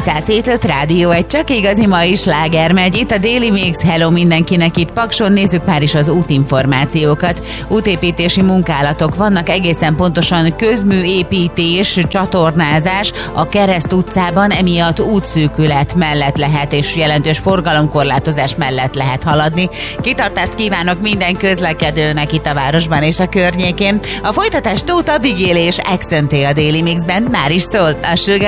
107.5 Rádió, egy csak igazi mai sláger megy. Itt a Daily Mix, hello mindenkinek itt Pakson, nézzük már is az útinformációkat. Útépítési munkálatok vannak, egészen pontosan közműépítés, csatornázás a Kereszt utcában, emiatt útszűkület mellett lehet és jelentős forgalomkorlátozás mellett lehet haladni. Kitartást kívánok minden közlekedőnek itt a városban és a környékén. A folytatás Tóth Abigail és Accenté a Daily Mixben már is szólt a Sugar